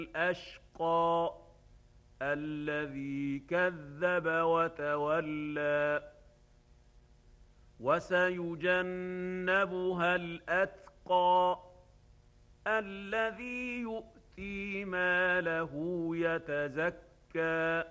الأشقى الذي كذب وتولى وسيجنبها الأتقى الذي يؤتي ماله يتزكى